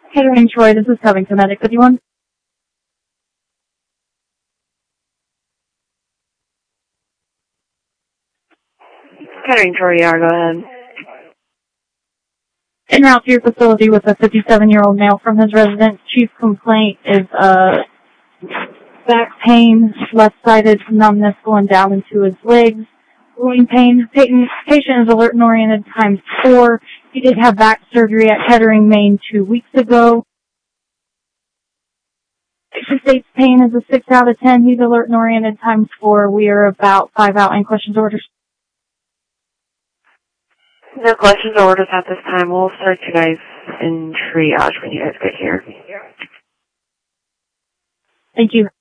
Kettering Troy, this is Covington Medic 51. Kettering Troy, yeah, go ahead. En route to your facility with a 57-year-old male from his residence. Chief complaint is back pain, left-sided numbness going down into his legs, groin pain. Patient is alert and oriented ×4. He did have back surgery at Kettering, Maine 2 weeks ago. Patient states pain is a 6 out of 10. He's alert and oriented ×4. We are about 5 out in questions orders. No questions or orders at this time. We'll start you guys in triage when you guys get here. Thank you.